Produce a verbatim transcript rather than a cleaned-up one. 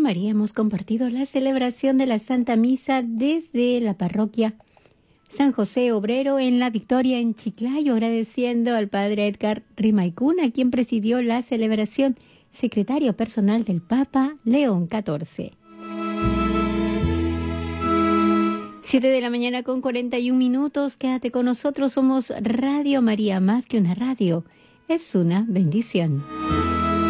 María hemos compartido la celebración de la Santa Misa desde la parroquia San José Obrero en La Victoria, en Chiclayo, agradeciendo al Padre Edgar Rimaicuna, quien presidió la celebración, secretario personal del Papa León catorce. Siete de la mañana con cuarenta y un minutos. Quédate con nosotros. Somos Radio María, más que una radio. Es una bendición.